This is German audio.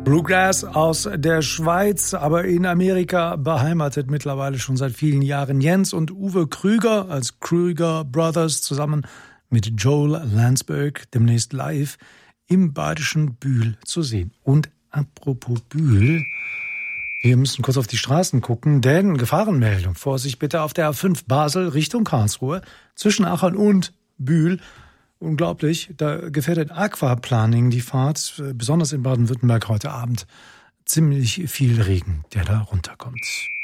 Bluegrass aus der Schweiz, aber in Amerika beheimatet mittlerweile schon seit vielen Jahren. Jens und Uwe Krüger als Krüger Brothers zusammen mit Joel Landsberg demnächst live im badischen Bühl zu sehen. Und apropos Bühl, wir müssen kurz auf die Straßen gucken, denn Gefahrenmeldung. Vorsicht bitte auf der A5 Basel Richtung Karlsruhe zwischen Aachen und Bühl. Unglaublich, da gefährdet Aquaplaning die Fahrt, besonders in Baden-Württemberg heute Abend. Ziemlich viel Regen, der da runterkommt.